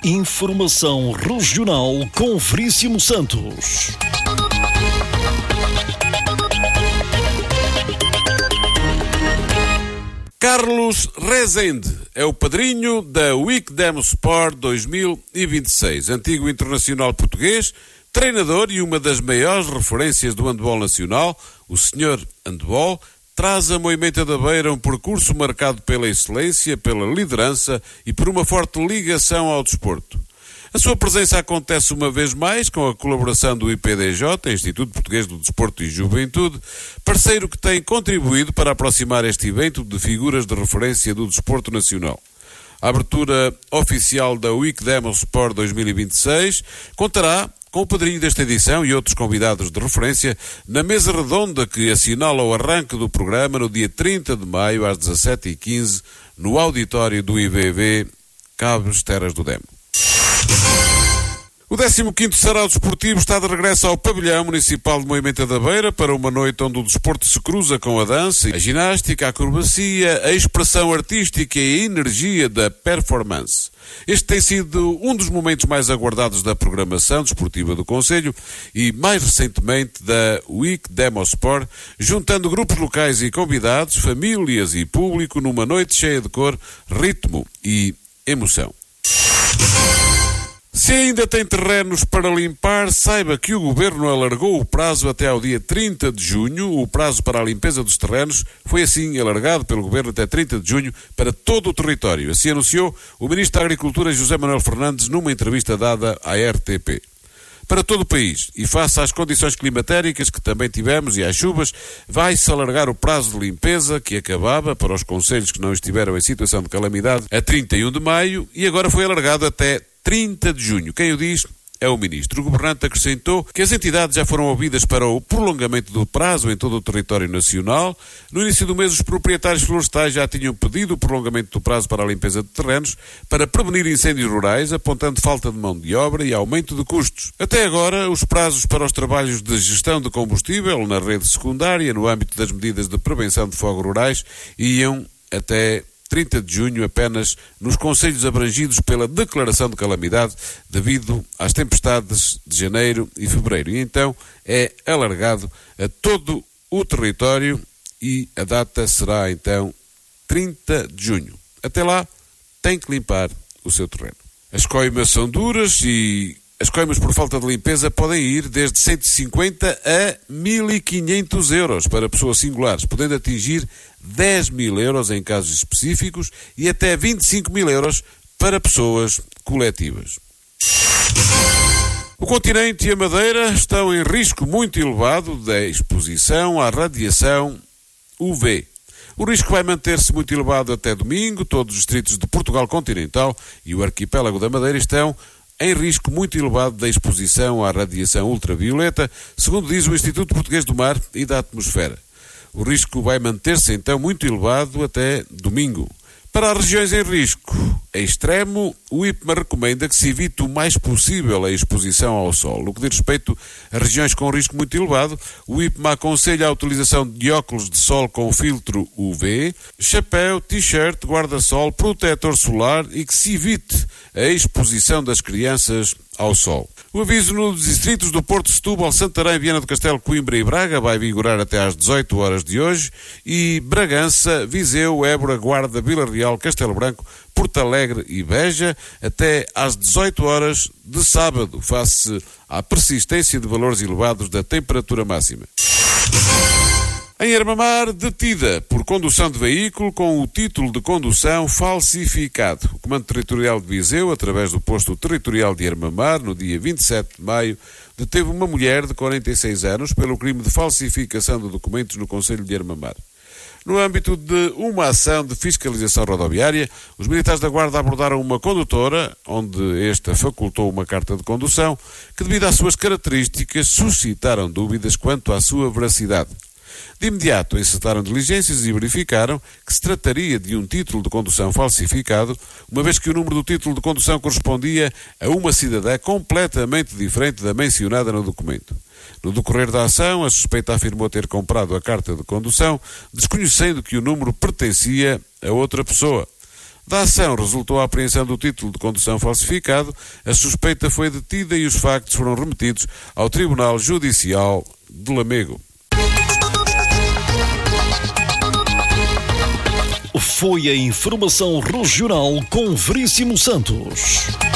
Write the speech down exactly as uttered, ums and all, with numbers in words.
Informação Regional com Veríssimo Santos. Carlos Rezende é o padrinho da Wicdam Sport dois mil e vinte e seis, antigo internacional português, treinador e uma das maiores referências do handball nacional. O senhor handball traz a Moimenta da Beira um percurso marcado pela excelência, pela liderança e por uma forte ligação ao desporto. A sua presença acontece uma vez mais com a colaboração do I P D J, Instituto Português do Desporto e Juventude, parceiro que tem contribuído para aproximar este evento de figuras de referência do desporto nacional. A abertura oficial da Wicdam Sport dois mil e vinte e seis contará com o padrinho desta edição e outros convidados de referência na mesa redonda que assinala o arranque do programa no dia trinta de maio às dezassete e quinze no auditório do I V V Cabos Terras do Demo. O décimo quinto Sarau Desportivo está de regresso ao pavilhão municipal de Moimenta da Beira para uma noite onde o desporto se cruza com a dança, a ginástica, a acrobacia, a expressão artística e a energia da performance. Este tem sido um dos momentos mais aguardados da programação desportiva do Conselho e, mais recentemente, da Wicdam Sport, juntando grupos locais e convidados, famílias e público numa noite cheia de cor, ritmo e emoção. Se ainda tem terrenos para limpar, saiba que o Governo alargou o prazo até ao dia trinta de junho. O prazo para a limpeza dos terrenos foi assim alargado pelo Governo até trinta de junho para todo o território. Assim anunciou o Ministro da Agricultura, José Manuel Fernandes, numa entrevista dada à R T P. Para todo o país, e face às condições climatéricas que também tivemos e às chuvas, vai-se alargar o prazo de limpeza, que acabava para os concelhos que não estiveram em situação de calamidade, a trinta e um de maio, e agora foi alargado até trinta de junho. Quem o diz é o Ministro. O Governante acrescentou que as entidades já foram ouvidas para o prolongamento do prazo em todo o território nacional. No início do mês, os proprietários florestais já tinham pedido o prolongamento do prazo para a limpeza de terrenos para prevenir incêndios rurais, apontando falta de mão de obra e aumento de custos. Até agora, os prazos para os trabalhos de gestão de combustível na rede secundária, no âmbito das medidas de prevenção de fogos rurais, iam até trinta de junho apenas nos concelhos abrangidos pela declaração de calamidade devido às tempestades de janeiro e fevereiro. E então é alargado a todo o território e a data será então trinta de junho. Até lá tem que limpar o seu terreno. As coimas são duras e as coimas por falta de limpeza podem ir desde cento e cinquenta a mil e quinhentos euros para pessoas singulares, podendo atingir dez mil euros em casos específicos e até vinte e cinco mil euros para pessoas coletivas. O continente e a Madeira estão em risco muito elevado da exposição à radiação U V. O risco vai manter-se muito elevado até domingo. Todos os distritos de Portugal continental e o arquipélago da Madeira estão em risco muito elevado da exposição à radiação ultravioleta, segundo diz o Instituto Português do Mar e da Atmosfera. O risco vai manter-se então muito elevado até domingo. Para as regiões em risco extremo, o I P M A recomenda que se evite o mais possível a exposição ao sol. No que diz respeito a regiões com risco muito elevado, o I P M A aconselha a utilização de óculos de sol com filtro U V, chapéu, t-shirt, guarda-sol, protetor solar e que se evite a exposição das crianças ao sol. O aviso nos distritos do Porto, Setúbal, Santarém, Viana do Castelo, Coimbra e Braga vai vigorar até às dezoito horas de hoje e Bragança, Viseu, Évora, Guarda, Vila Real, Castelo Branco, Porto Alegre e Beja até às dezoito horas de sábado, face à persistência de valores elevados da temperatura máxima. Em Armamar, detida por condução de veículo com o título de condução falsificado. O Comando Territorial de Viseu, através do posto territorial de Armamar, no dia vinte e sete de maio, deteve uma mulher de quarenta e seis anos pelo crime de falsificação de documentos no concelho de Armamar. No âmbito de uma ação de fiscalização rodoviária, os militares da Guarda abordaram uma condutora, onde esta facultou uma carta de condução, que devido às suas características suscitaram dúvidas quanto à sua veracidade. De imediato encetaram diligências e verificaram que se trataria de um título de condução falsificado, uma vez que o número do título de condução correspondia a uma cidadã completamente diferente da mencionada no documento. No decorrer da ação, a suspeita afirmou ter comprado a carta de condução, desconhecendo que o número pertencia a outra pessoa. Da ação resultou a apreensão do título de condução falsificado, a suspeita foi detida e os factos foram remetidos ao Tribunal Judicial de Lamego. Foi a informação regional com Veríssimo Santos.